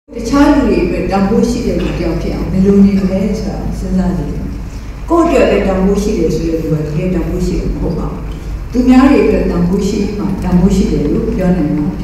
တခြားလူတွေအတွက်တန်ဖိုးရှိတဲ့လူကြောင့်ဖြစ်အောင်ဘယ်လိုနေမလဲဆိုတာစဉ်းစားကြည့်တယ်ကိုယ့်အတွက်လည်းတန်ဖိုးရှိတယ်ဆိုတဲ့လူကတကယ်တန်ဖိုးရှိမှာမဟုတ်ပါဘူးသူများတွေအတွက်တန်ဖိုးရှိမှတန်ဖိုးရှိတယ်လို့ပြောနိုင်မှာ